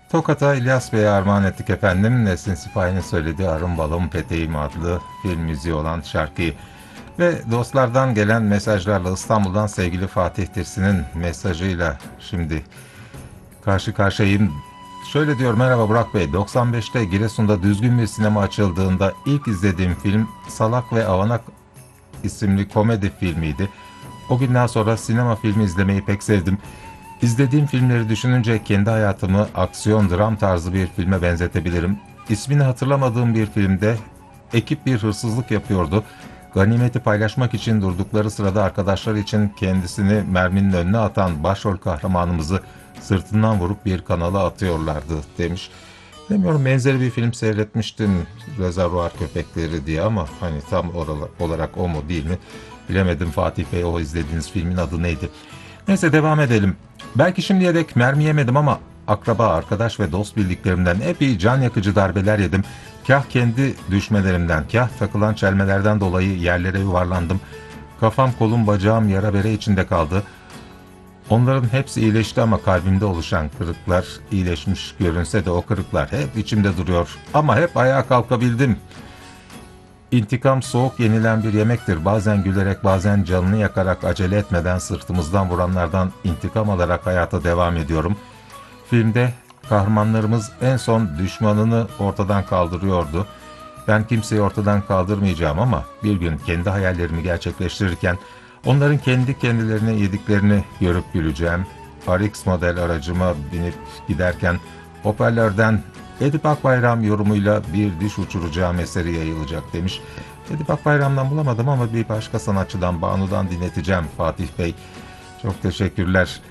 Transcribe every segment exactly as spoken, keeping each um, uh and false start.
Tokat'a İlyas Bey'e armağan ettik efendim. Nesin Sipahi'nin söylediği Arın Balım Peteğim adlı film müziği olan şarkıyı. Ve dostlardan gelen mesajlarla İstanbul'dan sevgili Fatih Tirsin'in mesajıyla şimdi karşı karşıyayım. Şöyle diyor: merhaba Burak Bey, doksan beşte Giresun'da düzgün bir sinema açıldığında ilk izlediğim film Salak ve Avanak isimli komedi filmiydi. O günden sonra sinema filmi izlemeyi pek sevdim. İzlediğim filmleri düşününce kendi hayatımı aksiyon dram tarzı bir filme benzetebilirim. İsmini hatırlamadığım bir filmde ekip bir hırsızlık yapıyordu. Ganimeti paylaşmak için durdukları sırada arkadaşlar için kendisini merminin önüne atan başrol kahramanımızı sırtından vurup bir kanala atıyorlardı demiş. Bilmiyorum, benzeri bir film seyretmiştim, Rezervuar Köpekleri diye, ama hani tam orala- olarak o mu değil mi bilemedim. Fatih Bey, o izlediğiniz filmin adı neydi? Neyse, devam edelim. Belki şimdiye dek mermi yemedim ama akraba, arkadaş ve dost bildiklerimden epey can yakıcı darbeler yedim. Kah kendi düşmelerimden, kah takılan çelmelerden dolayı yerlere yuvarlandım. Kafam, kolum, bacağım yara bere içinde kaldı. Onların hepsi iyileşti ama kalbimde oluşan kırıklar iyileşmiş görünse de o kırıklar hep içimde duruyor. Ama hep ayağa kalkabildim. İntikam soğuk yenilen bir yemektir. Bazen gülerek, bazen canını yakarak, acele etmeden sırtımızdan vuranlardan intikam alarak hayata devam ediyorum. Filmde kahramanlarımız en son düşmanını ortadan kaldırıyordu. Ben kimseyi ortadan kaldırmayacağım ama bir gün kendi hayallerimi gerçekleştirirken onların kendi kendilerine yediklerini görüp güleceğim. R X model aracıma binip giderken hoparlörden Edip Akbayram yorumuyla bir diş uçuracağım eseri yayılacak demiş. Edip Akbayram'dan bulamadım ama bir başka sanatçıdan, Banu'dan dinleteceğim Fatih Bey. Çok teşekkürler.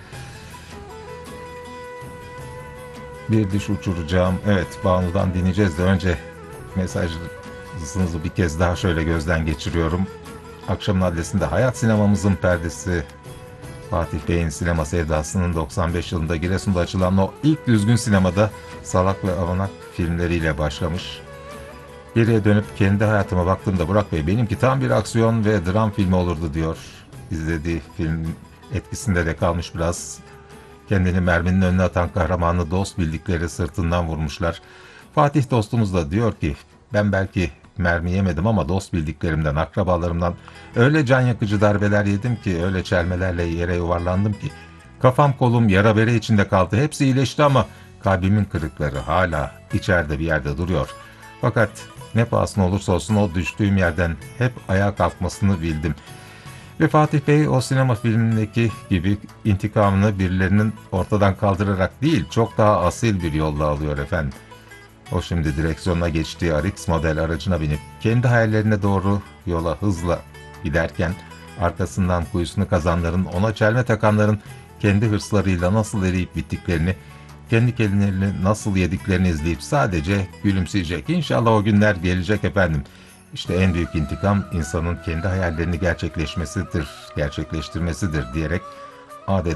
Bir diş uçuracağım. Evet, Banu'dan dinleyeceğiz de önce mesajınızı bir kez daha şöyle gözden geçiriyorum. Akşamın adresinde Hayat Sinemamızın perdesi, Fatih Bey'in sinema sevdasının doksan beş yılında Giresun'da açılan o ilk düzgün sinemada Salak ve Avanak filmleriyle başlamış. Geriye dönüp kendi hayatıma baktığımda Burak Bey, benimki tam bir aksiyon ve dram filmi olurdu diyor. İzlediği film etkisinde de kalmış biraz. Kendini merminin önüne atan kahramanı dost bildikleri sırtından vurmuşlar. Fatih dostumuz da diyor ki, ben belki mermi yemedim ama dost bildiklerimden, akrabalarımdan öyle can yakıcı darbeler yedim ki, öyle çelmelerle yere yuvarlandım ki kafam, kolum yara bere içinde kaldı. Hepsi iyileşti ama kalbimin kırıkları hala içeride bir yerde duruyor. Fakat ne pahasına olursa olsun o düştüğüm yerden hep ayağa kalkmasını bildim. Ve Fatih Bey o sinema filmindeki gibi intikamını birilerinin ortadan kaldırarak değil, çok daha asil bir yolla alıyor efendim. O şimdi direksiyonuna geçtiği R X model aracına binip kendi hayallerine doğru yola hızla giderken arkasından kuyusunu kazanların, ona çelme takanların kendi hırslarıyla nasıl eriyip bittiklerini, kendi kendilerini nasıl yediklerini izleyip sadece gülümseyecek. İnşallah o günler gelecek efendim. İşte en büyük intikam insanın kendi hayallerini gerçekleşmesidir, gerçekleştirmesidir diyerek adeta